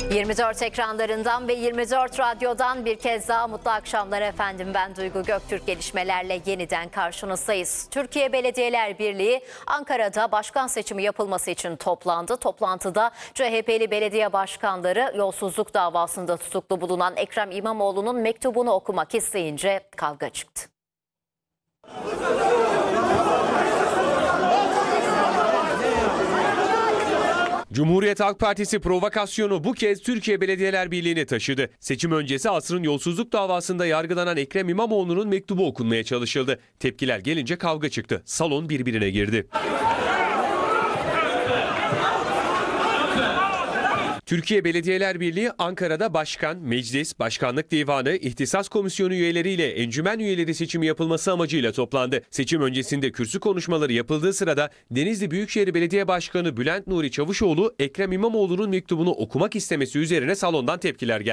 24 ekranlarından ve 24 radyodan bir kez daha mutlu akşamlar efendim. Ben Duygu Göktürk, gelişmelerle yeniden karşınızdayız. Türkiye Belediyeler Birliği Ankara'da başkan seçimi yapılması için toplandı. Toplantıda CHP'li belediye başkanları yolsuzluk davasında tutuklu bulunan Ekrem İmamoğlu'nun mektubunu okumak isteyince kavga çıktı. Cumhuriyet Halk Partisi provokasyonu bu kez Türkiye Belediyeler Birliği'ne taşıdı. Seçim öncesi asrın yolsuzluk davasında yargılanan Ekrem İmamoğlu'nun mektubu okunmaya çalışıldı. Tepkiler gelince kavga çıktı. Salon birbirine girdi. Türkiye Belediyeler Birliği Ankara'da başkan, meclis, başkanlık divanı, ihtisas komisyonu üyeleriyle encümen üyeleri seçimi yapılması amacıyla toplandı. Seçim öncesinde kürsü konuşmaları yapıldığı sırada Denizli Büyükşehir Belediye Başkanı Bülent Nuri Çavuşoğlu, Ekrem İmamoğlu'nun mektubunu okumak istemesi üzerine salondan tepkiler geldi.